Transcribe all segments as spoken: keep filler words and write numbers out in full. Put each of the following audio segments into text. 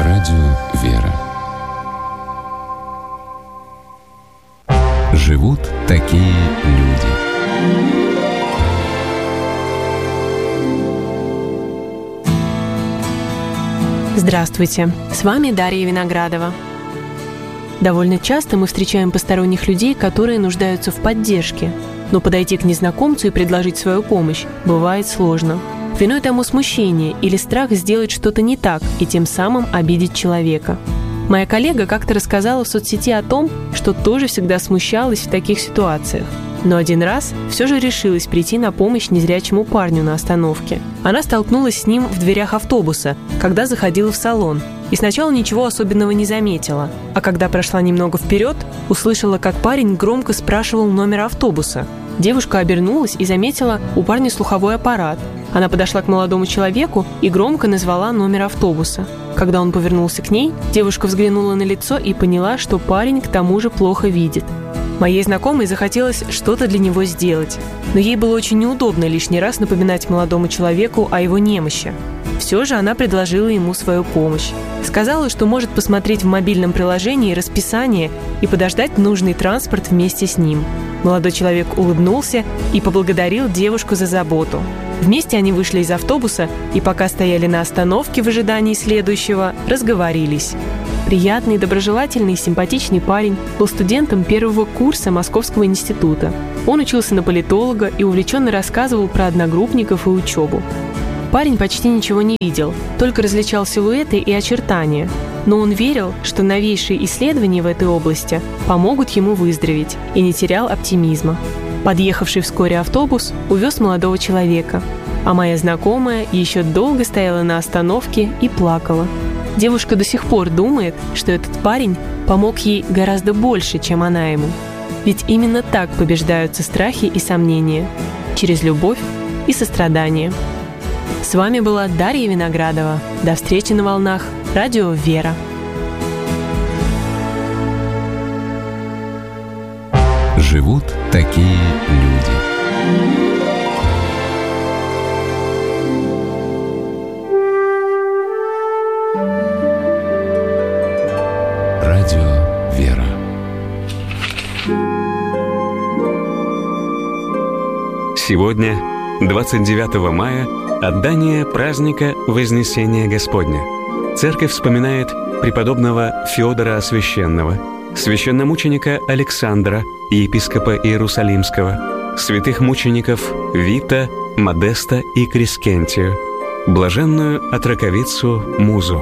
Радио «Вера». Живут такие люди. Здравствуйте, с вами Дарья Виноградова. Довольно часто мы встречаем посторонних людей, которые нуждаются в поддержке, но подойти к незнакомцу и предложить свою помощь бывает сложно. Виной тому смущение или страх сделать что-то не так и тем самым обидеть человека. Моя коллега как-то рассказала в соцсети о том, что тоже всегда смущалась в таких ситуациях. Но один раз все же решилась прийти на помощь незрячему парню на остановке. Она столкнулась с ним в дверях автобуса, когда заходила в салон, и сначала ничего особенного не заметила. А когда прошла немного вперед, услышала, как парень громко спрашивал номер автобуса. Девушка обернулась и заметила у парня слуховой аппарат. Она подошла к молодому человеку и громко назвала номер автобуса. Когда он повернулся к ней, девушка взглянула на лицо и поняла, что парень к тому же плохо видит. Моей знакомой захотелось что-то для него сделать, но ей было очень неудобно лишний раз напоминать молодому человеку о его немощи. Все же она предложила ему свою помощь. Сказала, что может посмотреть в мобильном приложении расписание и подождать нужный транспорт вместе с ним. Молодой человек улыбнулся и поблагодарил девушку за заботу. Вместе они вышли из автобуса и, пока стояли на остановке в ожидании следующего, разговорились. Приятный, доброжелательный и симпатичный парень был студентом первого курса Московского института. Он учился на политолога и увлеченно рассказывал про одногруппников и учебу. Парень почти ничего не видел, только различал силуэты и очертания. Но он верил, что новейшие исследования в этой области помогут ему выздороветь, и не терял оптимизма. Подъехавший вскоре автобус увез молодого человека, а моя знакомая еще долго стояла на остановке и плакала. Девушка до сих пор думает, что этот парень помог ей гораздо больше, чем она ему. Ведь именно так побеждаются страхи и сомнения, через любовь и сострадание. С вами была Дарья Виноградова. До встречи на волнах Радио «Вера». Живут такие люди. Радио «Вера». Сегодня, двадцать девятого мая, отдание праздника Вознесения Господня. Церковь вспоминает преподобного Феодора Освященного, священномученика Александра, епископа Иерусалимского, святых мучеников Вита, Модеста и Крискентию, блаженную отроковицу Музу.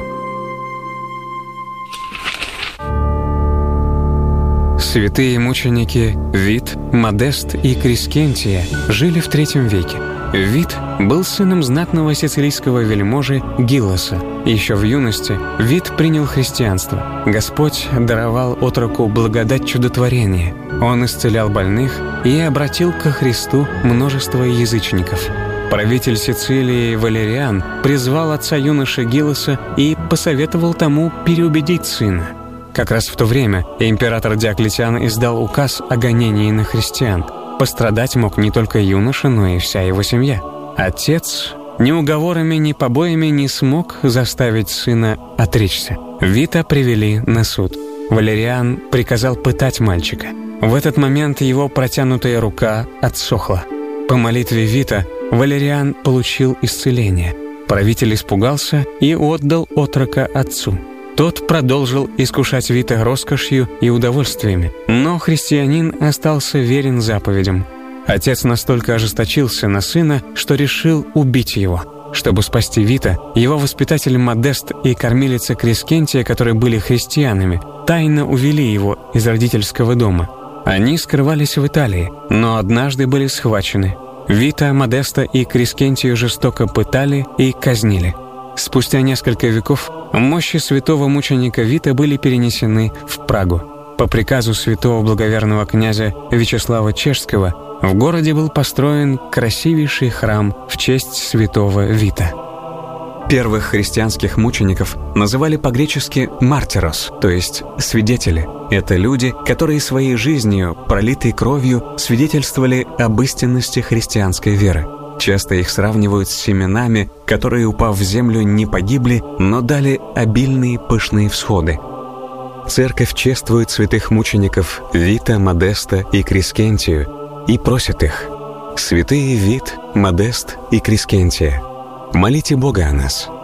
Святые мученики Вит, Модест и Крискентия жили в третьем веке. Вит был сыном знатного сицилийского вельможи Гиллоса. Еще в юности Вит принял христианство. Господь даровал отроку благодать чудотворения. Он исцелял больных и обратил ко Христу множество язычников. Правитель Сицилии Валериан призвал отца юноши Гиллоса и посоветовал тому переубедить сына. Как раз в то время император Диоклетиан издал указ о гонении на христиан. Пострадать мог не только юноша, но и вся его семья. Отец ни уговорами, ни побоями не смог заставить сына отречься. Вита привели на суд. Валериан приказал пытать мальчика. В этот момент его протянутая рука отсохла. По молитве Вита Валериан получил исцеление. Правитель испугался и отдал отрока отцу. Тот продолжил искушать Вита роскошью и удовольствиями, но христианин остался верен заповедям. Отец настолько ожесточился на сына, что решил убить его. Чтобы спасти Вита, его воспитатель Модест и кормилица Крискентия, которые были христианами, тайно увели его из родительского дома. Они скрывались в Италии, но однажды были схвачены. Вита, Модеста и Крискентию жестоко пытали и казнили. Спустя несколько веков мощи святого мученика Вита были перенесены в Прагу. По приказу святого благоверного князя Вячеслава Чешского в городе был построен красивейший храм в честь святого Вита. Первых христианских мучеников называли по-гречески «мартирос», то есть «свидетели». Это люди, которые своей жизнью, пролитой кровью, свидетельствовали об истинности христианской веры. Часто их сравнивают с семенами, которые, упав в землю, не погибли, но дали обильные пышные всходы. Церковь чествует святых мучеников Вита, Модеста и Крискентию и просит их: «Святые Вит, Модест и Крискентия, молите Бога о нас».